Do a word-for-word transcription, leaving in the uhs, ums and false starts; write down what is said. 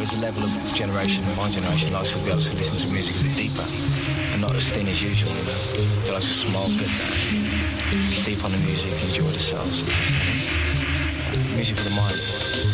There's a level of generation, my generation likes to be able to listen to music a bit deeper and not as thin as usual, you know. They like to smoke it, deep on the music, enjoy themselves. Music for the mind.